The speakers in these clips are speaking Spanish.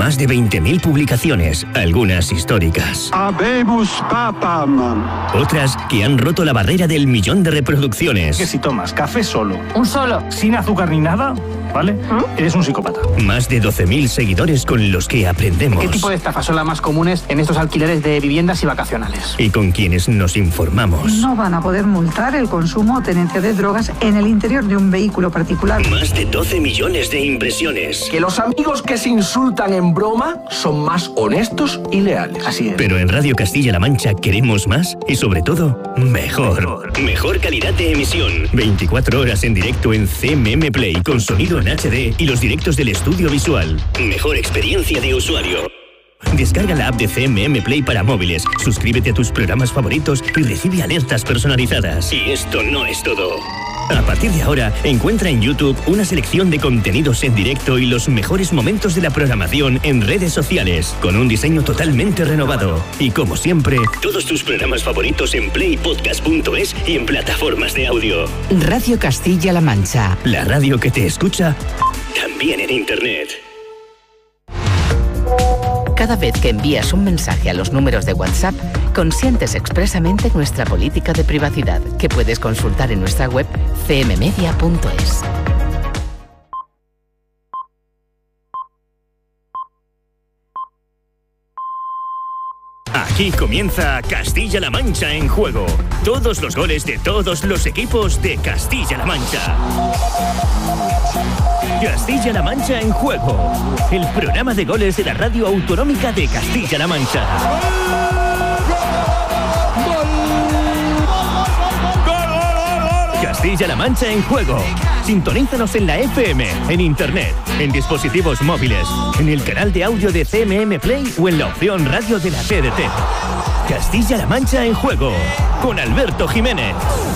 Más de 20.000 publicaciones, algunas históricas. Habemus papam. Otras que han roto la barrera del 1.000.000 de reproducciones. Que si tomas café solo, un solo, sin azúcar ni nada, ¿vale? Eres un psicópata. Más de 12.000 seguidores con los que aprendemos. ¿Qué tipo de estafas son las más comunes en estos alquileres de viviendas y vacacionales? Y con quienes nos informamos. No van a poder multar el consumo o tenencia de drogas en el interior de un vehículo particular. Más de 12 millones de impresiones. Que los amigos que se insultan en broma son más honestos y leales. Así es. Pero en Radio Castilla-La Mancha queremos más y sobre todo, mejor. Mejor calidad de emisión. 24 horas en directo en CMM Play con sonido en HD y los directos del estudio visual. Mejor experiencia de usuario. Descarga la app de CMM Play para móviles, suscríbete a tus programas favoritos y recibe alertas personalizadas. Y esto no es todo. A partir de ahora, encuentra en YouTube una selección de contenidos en directo y los mejores momentos de la programación en redes sociales, con un diseño totalmente renovado. Y como siempre, todos tus programas favoritos en playpodcast.es y en plataformas de audio. Radio Castilla-La Mancha. La radio que te escucha también en Internet. Cada vez que envías un mensaje a los números de WhatsApp, consientes expresamente nuestra política de privacidad, que puedes consultar en nuestra web cmmedia.es. Aquí comienza Castilla-La Mancha en juego. Todos los goles de todos los equipos de Castilla-La Mancha. Castilla-La Mancha en juego. El programa de goles de la radio autonómica de Castilla-La Mancha. Castilla-La Mancha en juego. Sintonízanos en la FM, en Internet, en dispositivos móviles, en el canal de audio de CMM Play o en la opción radio de la TDT. Castilla-La Mancha en juego, con Alberto Jiménez.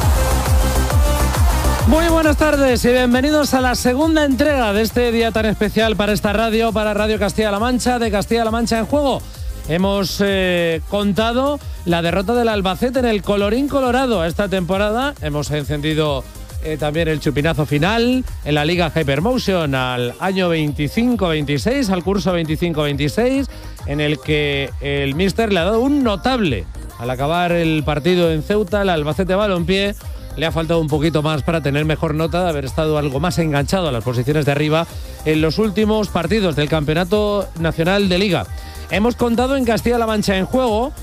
Muy buenas tardes y bienvenidos a la segunda entrega de este día tan especial para esta radio, para Radio Castilla-La Mancha, de Castilla-La Mancha en juego. Hemos contado la derrota del Albacete en el colorín colorado esta temporada. Hemos encendido también el chupinazo final en la Liga Hypermotion al año 25-26, al curso 25-26, en el que el míster le ha dado un notable. Al acabar el partido en Ceuta, el Albacete Balompié le ha faltado un poquito más para tener mejor nota, de haber estado algo más enganchado a las posiciones de arriba en los últimos partidos del Campeonato Nacional de Liga. Hemos contado en Castilla-La Mancha en juego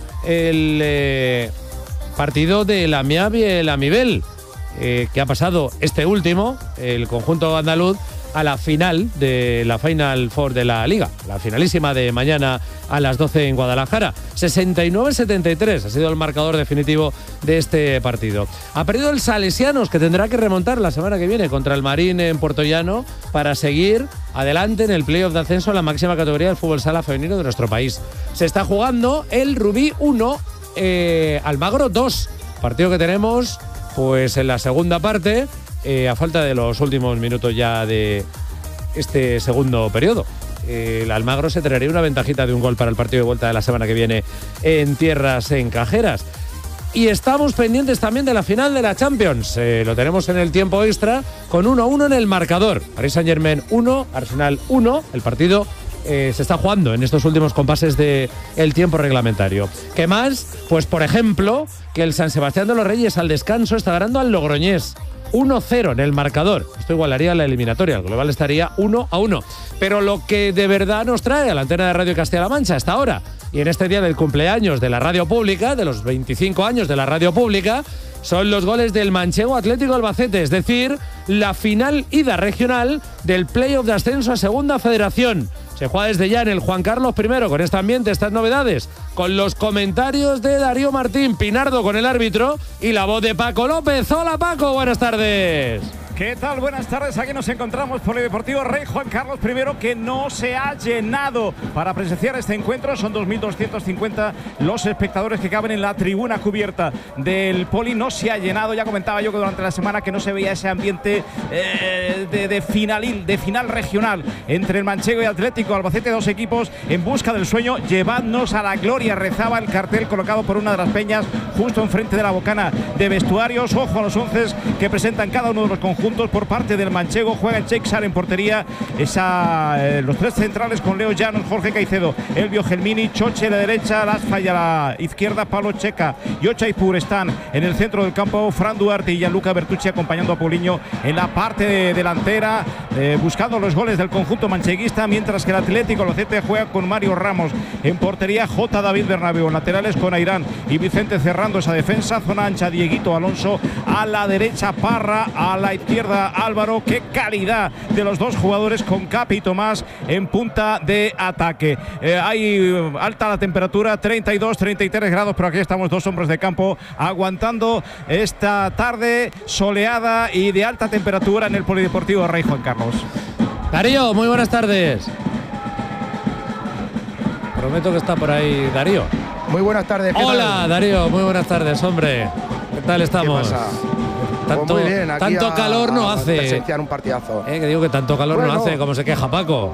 el partido de la MIAB y el Amibel, que ha pasado este último, el conjunto andaluz, a la final de la Final Four de la Liga, la finalísima de mañana a las 12 en Guadalajara. 69-73 ha sido el marcador definitivo de este partido. Ha perdido el Salesianos, que tendrá que remontar la semana que viene contra el Marín en Puertollano para seguir adelante en el playoff de ascenso a la máxima categoría del fútbol sala femenino de nuestro país. Se está jugando el Rubí 1, Almagro 2, partido que tenemos pues en la segunda parte, a falta de los últimos minutos ya de este segundo periodo. El Almagro se traería una ventajita de un gol para el partido de vuelta de la semana que viene en tierras encajeras. Y estamos pendientes también de la final de la Champions. Lo tenemos en el tiempo extra con 1-1 en el marcador. Paris Saint-Germain 1, Arsenal 1. El partido se está jugando en estos últimos compases del tiempo reglamentario. ¿Qué más? Pues por ejemplo, que el San Sebastián de los Reyes al descanso está ganando al Logroñés 1-0 en el marcador. Esto igualaría la eliminatoria, el global estaría 1-1. Pero lo que de verdad nos trae a la antena de Radio Castilla-La Mancha hasta ahora, y en este día del cumpleaños de la radio pública, de los 25 años de la radio pública, son los goles del Manchego Atlético Albacete, es decir, la final ida regional del playoff de ascenso a Segunda Federación. Se juega desde ya en el Juan Carlos I, con este ambiente, estas novedades, con los comentarios de Darío Martín, Pinardo con el árbitro y la voz de Paco López. Hola Paco, buenas tardes. ¿Qué tal? Buenas tardes. Aquí nos encontramos Polideportivo Rey Juan Carlos I, que no se ha llenado para presenciar este encuentro. Son 2.250 los espectadores que caben en la tribuna cubierta del Poli. No se ha llenado. Ya comentaba yo que durante la semana que no se veía ese ambiente de final regional entre el Manchego y Atlético Albacete, dos equipos en busca del sueño. Llevadnos a la gloria, rezaba el cartel colocado por una de las peñas justo enfrente de la bocana de vestuarios. Ojo a los 11 que presentan cada uno de los conjuntos puntos por parte del manchego. Juega en Cheixar en portería. Los tres centrales con Leo Llanos, Jorge Caicedo, Elvio Gelmini, Choche a la derecha, Lasfalla a la izquierda, Pablo Checa y Ochaipur están en el centro del campo. Fran Duarte y Gianluca Bertucci acompañando a Paulinho en la parte delantera, buscando los goles del conjunto mancheguista, mientras que el Atlético Albacete juega con Mario Ramos en portería, J. David Bernabéu, laterales con Airán y Vicente cerrando esa defensa, zona ancha Dieguito Alonso, a la derecha Parra, a la izquierda Álvaro. Qué calidad de los dos jugadores, con Capi y Tomás en punta de ataque. Hay alta la temperatura, 32-33 grados, pero aquí estamos dos hombres de campo aguantando esta tarde soleada y de alta temperatura en el Polideportivo Rey Juan Carlos. Darío, muy buenas tardes. Prometo que está por ahí Darío. Muy buenas tardes. Hola, Darío, muy buenas tardes, hombre. ¿Qué tal estamos? ¿Qué pasa? Tanto, pues muy bien, aquí tanto calor no hace. Presenciar un partidazo. Que digo que tanto calor no hace, como se queja Paco.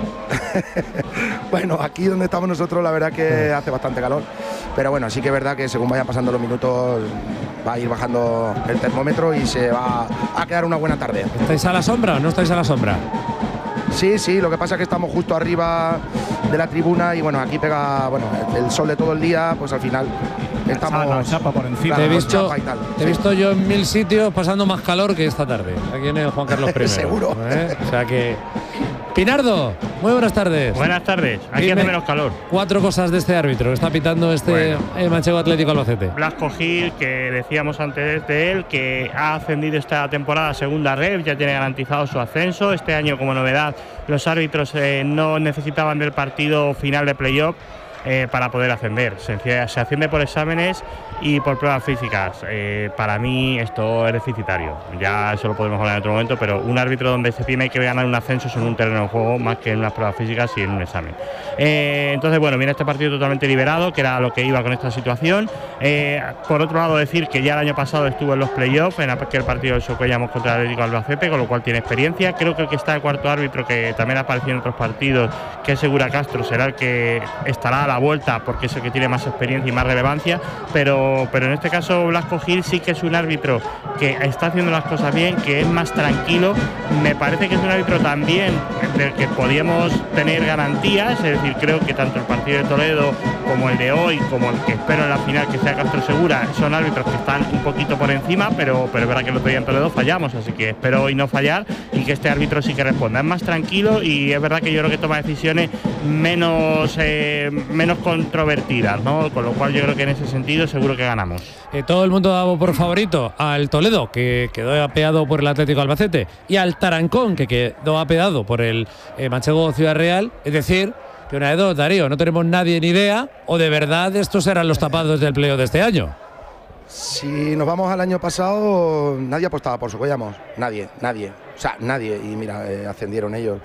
Bueno, aquí donde estamos nosotros la verdad que hace bastante calor, pero bueno, sí que es verdad que según vayan pasando los minutos va a ir bajando el termómetro y se va a quedar una buena tarde. ¿Estáis a la sombra o no estáis a la sombra? Sí, lo que pasa es que estamos justo arriba de la tribuna y bueno, aquí pega el sol de todo el día, pues al final estamos chapa por encima. Claro, te he visto yo en 1000 sitios pasando más calor que esta tarde, aquí en el Juan Carlos I. Seguro. O sea que… Pinardo, muy buenas tardes. Buenas tardes, aquí hace menos calor. 4 cosas de este árbitro que está pitando el Manchego Atlético Albacete. Blasco Gil, que decíamos antes de él, que ha ascendido esta temporada a segunda red, ya tiene garantizado su ascenso. Este año, como novedad, los árbitros no necesitaban del partido final de playoff para poder ascender. Se asciende por exámenes y por pruebas físicas. Para mí esto es deficitario. Ya eso lo podemos hablar en otro momento, pero un árbitro donde se tiene que ganar un ascenso es en un terreno de juego más que en unas pruebas físicas y en un examen. Entonces, bueno, viene este partido totalmente liberado, que era lo que iba con esta situación. Por otro lado, decir que ya el año pasado estuvo en los playoffs, en aquel partido de Socuellamos contra el Atlético Albacete, con lo cual tiene experiencia. Creo que el que está de cuarto árbitro, que también ha aparecido en otros partidos, que es Segura Castro, será el que estará a la vuelta porque es el que tiene más experiencia y más relevancia, pero en este caso Blasco Gil sí que es un árbitro que está haciendo las cosas bien, que es más tranquilo. Me parece que es un árbitro también del que podíamos tener garantías, es decir, creo que tanto el partido de Toledo como el de hoy, como el que espero en la final que sea Castro Segura, son árbitros que están un poquito por encima, pero es verdad que el otro día en Toledo fallamos, así que espero hoy no fallar y que este árbitro sí que responda. Es más tranquilo y es verdad que yo creo que toma decisiones menos controvertidas, ¿no? Con lo cual yo creo que en ese sentido seguro que ganamos. Todo el mundo daba por favorito al Toledo, que quedó apeado por el Atlético Albacete, y al Tarancón, que quedó apeado por el Manchego Ciudad Real. Es decir, que una de dos, Darío, no tenemos nadie ni idea, o de verdad estos eran los tapados del playoff de este año. Si nos vamos al año pasado, nadie apostaba por Socuellamos, nadie. O sea, nadie, y mira, ascendieron ellos.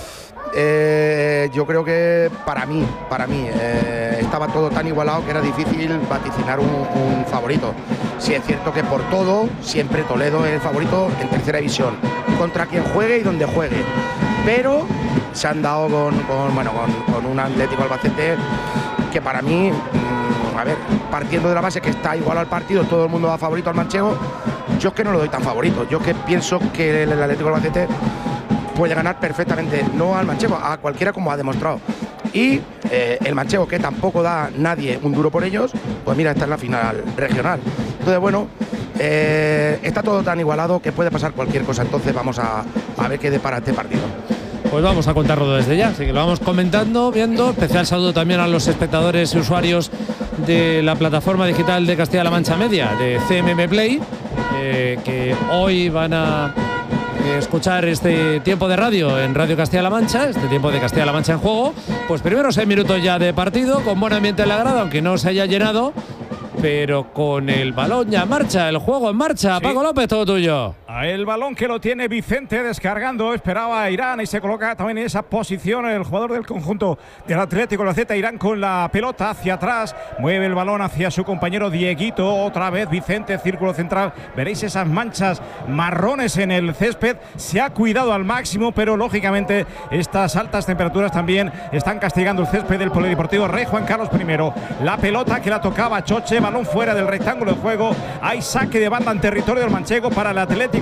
Yo creo que para mí estaba todo tan igualado que era difícil vaticinar un favorito. Sí es cierto que por todo siempre Toledo es el favorito en tercera división, contra quien juegue y donde juegue, pero se han dado con un Atlético Albacete que para mí, partiendo de la base que está igual al partido, todo el mundo da favorito al manchego. Yo es que no lo doy tan favorito, yo es que pienso que el Atlético Albacete puede ganar perfectamente, no al manchego, a cualquiera, como ha demostrado. Y el manchego, que tampoco da nadie un duro por ellos, pues mira, está en la final regional. Entonces, bueno, está todo tan igualado que puede pasar cualquier cosa. Entonces vamos a ver qué depara este partido. Pues vamos a contarlo desde ya, así que lo vamos comentando, viendo. Especial saludo también a los espectadores y usuarios de la plataforma digital de Castilla-La Mancha Media, de CMM Play, que hoy van a escuchar este tiempo de radio en Radio Castilla-La Mancha, este tiempo de Castilla-La Mancha en juego. Pues primeros 6 minutos ya de partido, con buen ambiente en la grada, aunque no se haya llenado, pero con el balón ya en marcha, el juego en marcha. Sí. Paco López, todo tuyo. El balón que lo tiene Vicente descargando, esperaba a Irán y se coloca también en esa posición el jugador del conjunto del Atlético Albacete. Irán con la pelota hacia atrás, mueve el balón hacia su compañero Dieguito, otra vez Vicente, círculo central. Veréis esas manchas marrones en el césped, se ha cuidado al máximo, pero lógicamente estas altas temperaturas también están castigando el césped del Polideportivo Rey Juan Carlos I. La pelota que la tocaba Choche, balón fuera del rectángulo de juego, hay saque de banda en territorio del manchego para el Atlético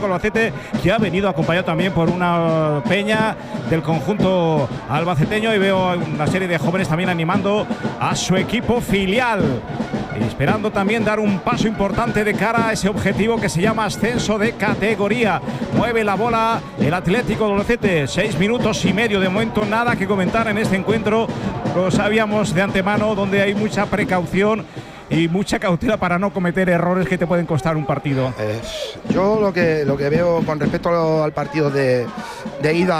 Atlético Albacete, que ha venido acompañado también por una peña del conjunto albaceteño, y veo una serie de jóvenes también animando a su equipo filial, y esperando también dar un paso importante de cara a ese objetivo que se llama ascenso de categoría. Mueve la bola el Atlético de Albacete, 6 minutos y medio de momento, nada que comentar en este encuentro. Lo sabíamos de antemano, donde hay mucha precaución y mucha cautela para no cometer errores que te pueden costar un partido. Yo lo que veo con respecto al partido de ida